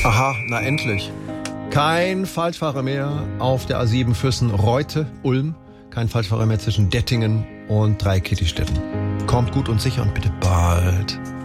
Aha, na endlich. Kein Falschfahrer mehr auf der A7 Füssen-Reute, Ulm. Kein Falschfahrer mehr zwischen Dettingen und Dreikietistetten. Kommt gut und sicher und bitte bald.